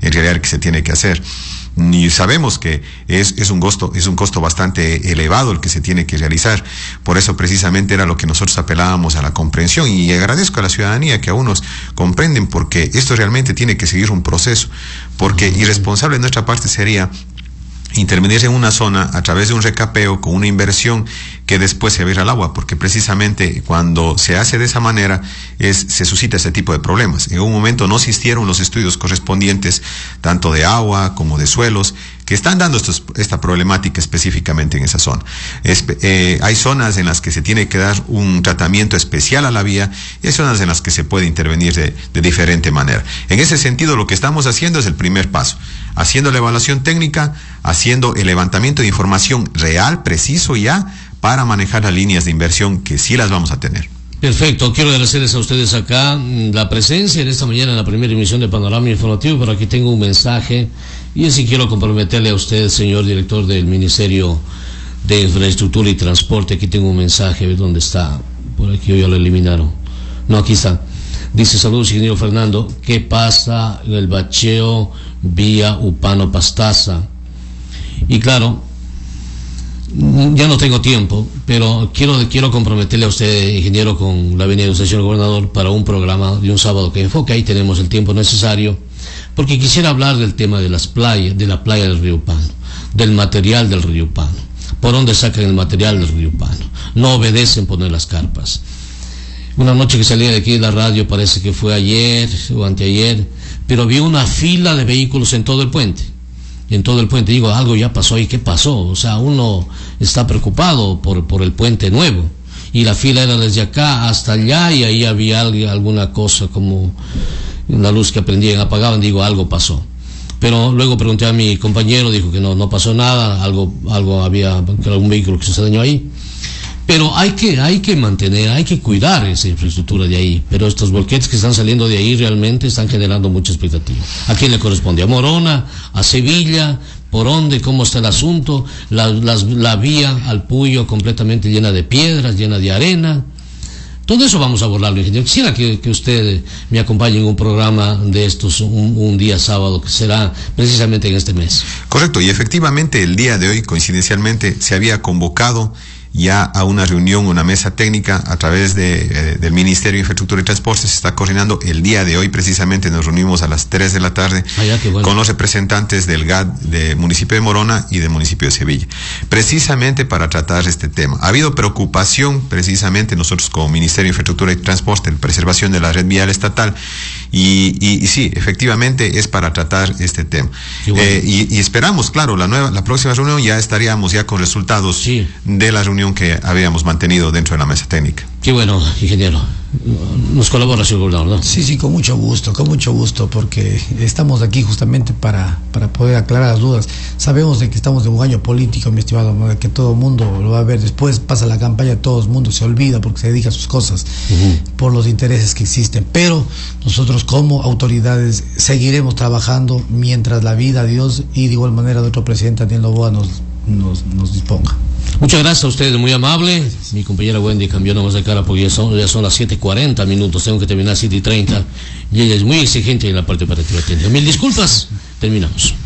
en realidad el que se tiene que hacer. Y sabemos que es un costo bastante elevado el que se tiene que realizar. Por eso precisamente era lo que nosotros apelábamos a la comprensión, y agradezco a la ciudadanía que aún nos comprenden, porque esto realmente tiene que seguir un proceso, porque irresponsable de nuestra parte sería intervenir en una zona a través de un recapeo con una inversión que después se va a ir al agua, porque precisamente cuando se hace de esa manera se suscita ese tipo de problemas. En un momento no se hicieron los estudios correspondientes, tanto de agua como de suelos, que están dando esta problemática específicamente en esa zona. Hay zonas en las que se tiene que dar un tratamiento especial a la vía, y hay zonas en las que se puede intervenir de diferente manera. En ese sentido, lo que estamos haciendo es el primer paso, haciendo la evaluación técnica, haciendo el levantamiento de información real, preciso ya, para manejar las líneas de inversión que sí las vamos a tener. Perfecto, quiero agradecerles a ustedes acá la presencia en esta mañana en la primera emisión de Panorama Informativo, pero aquí tengo un mensaje y así quiero comprometerle a usted, señor director del Ministerio de Infraestructura y Transporte. Aquí tengo un mensaje, ¿dónde está? Por aquí ya lo eliminaron. No, aquí está. Dice: saludos, ingeniero Fernando, ¿qué pasa en el bacheo vía Upano-Pastaza? Y claro, ya no tengo tiempo, pero quiero comprometerle a usted, ingeniero, con la venida de usted, señor gobernador, para un programa de un sábado que enfoque. Ahí tenemos el tiempo necesario, porque quisiera hablar del tema de las playas, de la playa del Río Upano, del material del Río Upano. ¿Por dónde sacan el material del Río Upano? No obedecen poner las carpas. Una noche que salía de aquí de la radio, parece que fue ayer o anteayer, pero vi una fila de vehículos en todo el puente. En todo el puente, digo, algo ya pasó. ¿Y qué pasó? O sea, uno está preocupado por el puente nuevo, y la fila era desde acá hasta allá, y ahí había alguna cosa como una luz que prendían, apagaban. Digo, algo pasó. Pero luego pregunté a mi compañero, dijo que no pasó nada, algo había, algún vehículo que se dañó ahí. Pero hay que mantener, hay que cuidar esa infraestructura de ahí. Pero estos volquetes que están saliendo de ahí realmente están generando mucha expectativa. ¿A quién le corresponde? ¿A Morona? ¿A Sevilla? ¿Por dónde? ¿Cómo está el asunto? La vía al Puyo completamente llena de piedras, llena de arena. Todo eso vamos a abordarlo, ingeniero. Quisiera que usted me acompañe en un programa de estos un día sábado, que será precisamente en este mes. Correcto, y efectivamente el día de hoy, coincidencialmente, se había convocado ya a una reunión, una mesa técnica a través del Ministerio de Infraestructura y Transporte. Se está coordinando el día de hoy. Precisamente nos reunimos a las 3 de la tarde con los representantes del GAD del municipio de Morona y del municipio de Sevilla, precisamente para tratar este tema. Ha habido preocupación precisamente nosotros como Ministerio de Infraestructura y Transporte en preservación de la red vial estatal, y sí, efectivamente es para tratar este tema. Bueno. Y esperamos, claro, la próxima reunión ya estaríamos ya con resultados de la reunión que habíamos mantenido dentro de la mesa técnica. Qué bueno, ingeniero. Nos colabora, señor gobernador, ¿no? Sí, con mucho gusto, porque estamos aquí justamente para poder aclarar las dudas. Sabemos de que estamos en un año político, mi estimado, ¿no? De que todo el mundo lo va a ver. Después pasa la campaña, todo el mundo se olvida porque se dedica a sus cosas por los intereses que existen. Pero nosotros como autoridades seguiremos trabajando mientras la vida, Dios y de igual manera nuestro presidente Daniel Noboa nos disponga. Muchas gracias a ustedes, muy amable. Mi compañera Wendy cambió nomás de cara porque ya son las 7:40 minutos, tengo que terminar a 7:30 y ella es muy exigente en la parte operativa técnica. Mil disculpas, terminamos.